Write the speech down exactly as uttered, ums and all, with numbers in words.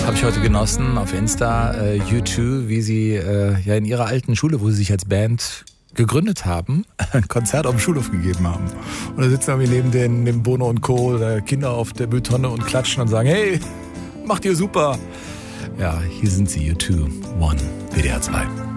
Habe ich heute genossen auf Insta, äh, U zwei, wie sie äh, ja in ihrer alten Schule, wo sie sich als Band gegründet haben, ein Konzert auf dem Schulhof gegeben haben. Und da sitzen wir neben den, dem Bono und Co., der Kinder auf der Mülltonne und klatschen und sagen, hey, macht ihr super. Ja, hier sind sie, U zwei, One, W D R zwei.